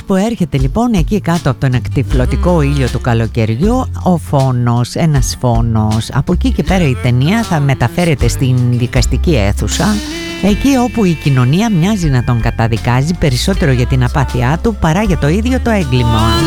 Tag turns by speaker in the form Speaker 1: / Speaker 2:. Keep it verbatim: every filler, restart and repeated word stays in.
Speaker 1: που έρχεται λοιπόν εκεί κάτω από τον εκτυφλωτικό ήλιο του καλοκαιριού, ο φόνος, ένας φόνος. Από εκεί και πέρα η ταινία θα μεταφέρεται στην δικαστική αίθουσα, εκεί όπου η κοινωνία μοιάζει να τον καταδικάζει περισσότερο για την απάθειά του παρά για το ίδιο το έγκλημα.